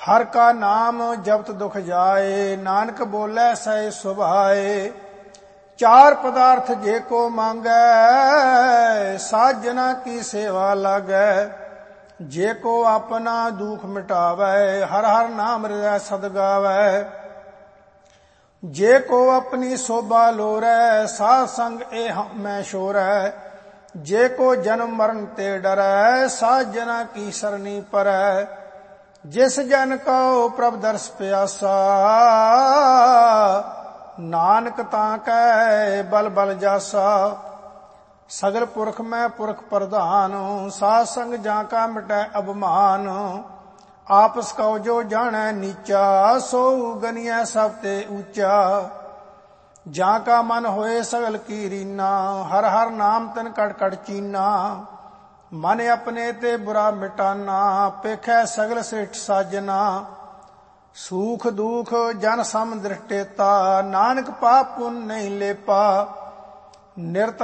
हर का नाम जपत दुख जाए, नानक बोले सै सुभाए। चार पदार्थ जे को मांगै, साध जना की सेवा लागै। जे को अपना दुख मिटावै, हर हर नाम हृदय सद गावै। जे को अपनी शोभा लोरै, साध संग ए मैं शोरै। जे को जन्म मरण ते डरै, साध जना की सरनी परै। जिस जन को प्रभ दर्श प्यासा, नानक ताकै बल बल जासा। सगल पुरख मैं पुरख प्रधान, साध संग जाका मिटै अभिमान। आपस कौ जो जानै नीचा, सो गनियै सब ते ऊंचा। जाका मन होए सगल की रीना, हर हर नाम तन कट कट चीना। मन अपने ते बुरा मिटाना, पेखै सगल श्रेष्ठ साजना। सूख दुख जन सम दृष्टेता, नानक पाप पुन नहीं लेपा। निरत